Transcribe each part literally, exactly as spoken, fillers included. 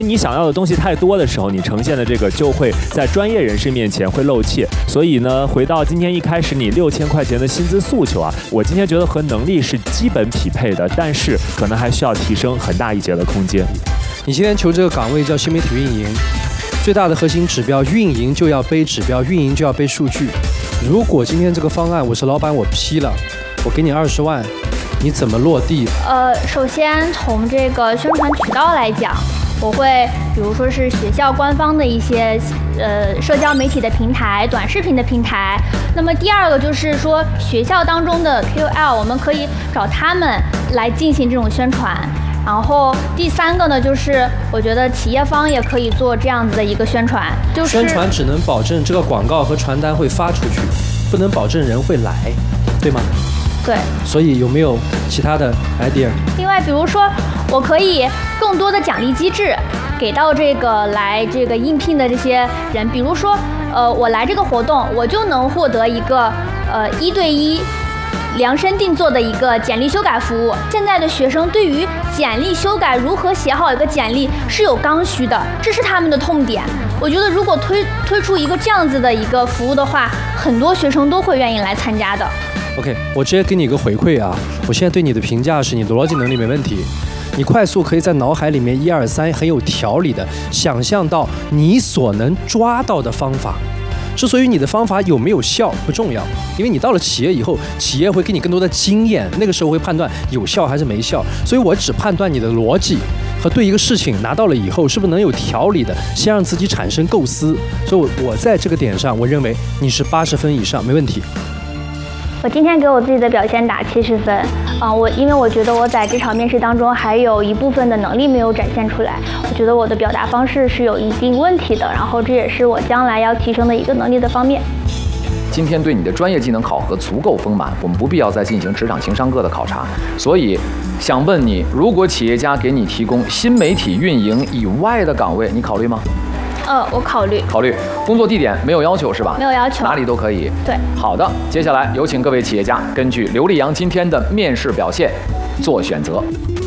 你想要的东西太多的时候，你呈现的这个就会在专业人士面前会露怯。所以呢，回到今天一开始你六千块钱的薪资诉求啊，我今天觉得和能力是基本匹配的，但是可能还需要提升很大一截的空间。 你今天求这个岗位叫新媒体运营，最大的核心指标运营就要背指标，运营就要背数据。如果今天这个方案我是老板，我批了，我给你二十万，你怎么落地？ 呃，首先从这个宣传渠道来讲。我会，比如说是学校官方的一些呃社交媒体的平台、短视频的平台。那么第二个就是说，学校当中的 K O L， 我们可以找他们来进行这种宣传。然后第三个呢，就是我觉得企业方也可以做这样子的一个宣传，就是宣传只能保证这个广告和传单会发出去，不能保证人会来，对吗？ 对。 所以有没有其他的 idea？ 另外，比如说，我可以更多的奖励机制给到这个来这个应聘的这些人，比如说，呃，我来这个活动，我就能获得一个呃一对一量身定做的一个简历修改服务。现在的学生对于简历修改如何写好一个简历是有刚需的，这是他们的痛点。我觉得如果推推出一个这样子的一个服务的话，很多学生都会愿意来参加的。 OK， 我直接给你一个回馈啊！我现在对你的评价是你的逻辑能力没问题，你快速可以在脑海里面一二三很有条理的想象到你所能抓到的方法。之所以你的方法有没有效不重要，因为你到了企业以后，企业会给你更多的经验，那个时候会判断有效还是没效。所以我只判断你的逻辑和对一个事情拿到了以后是不是能有条理的先让自己产生构思。所以我我在这个点上，我认为你是八十分以上，没问题。 我今天给我自己的表现打七十分，嗯，我因为我觉得我在这场面试当中还有一部分的能力没有展现出来，我觉得我的表达方式是有一定问题的，然后这也是我将来要提升的一个能力的方面。 今天对你的专业技能考核足够丰满，我们不必要再进行职场情商课的考察。所以想问你，如果企业家给你提供新媒体运营以外的岗位，你考虑吗？ 呃，我考虑。 考虑。工作地点没有要求是吧？ 没有要求， 哪里都可以。 对。 好的，接下来有请各位企业家根据刘力扬今天的面试表现做选择。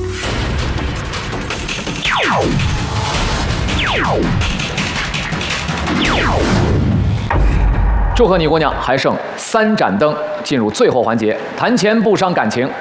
祝贺你，姑娘，还剩三盏灯，进入最后环节，谈钱不伤感情。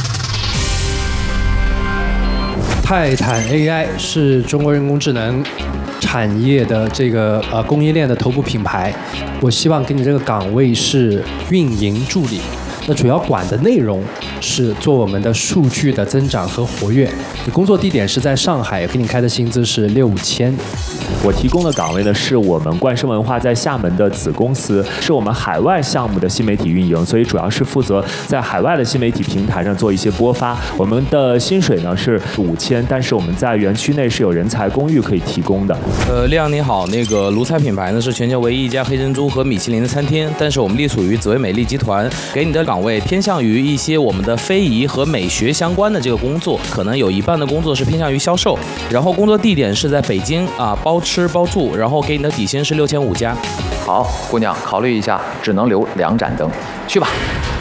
泰坦 A I 是中国人工智能产业的这个呃供应链的头部品牌，我希望给你这个岗位是运营助理，那主要管的内容是做我们的数据的增长和活跃。你工作地点是在上海，给你开的薪资是六千。 我提供的岗位呢，是我们冠生文化在厦门的子公司，是我们海外项目的新媒体运营，所以主要是负责在海外的新媒体平台上做一些播发。我们的薪水呢是五千，但是我们在园区内是有人才公寓可以提供的。 呃，亮你好，那个卢菜品牌呢是全球唯一一家黑珍珠和米其林的餐厅，但是我们隶属于紫薇美丽集团，给你的岗位偏向于一些我们的非遗和美学相关的这个工作，可能有一半的工作是偏向于销售，然后工作地点是在北京啊，包吃包住，然后给你的底薪是六千五加。 好，姑娘，考虑一下，只能留两盏灯，去吧。